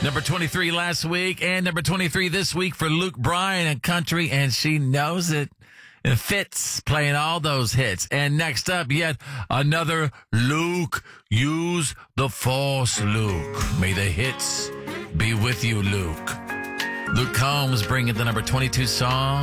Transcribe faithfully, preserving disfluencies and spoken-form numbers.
Number twenty-three last week and number twenty-three this week for Luke Bryan and Country, and She Knows It. And Fitz playing all those hits. And next up, yet another Luke. Use the Force, Luke. May the hits be with you, Luke. Luke Combs bringing the number twenty-two song.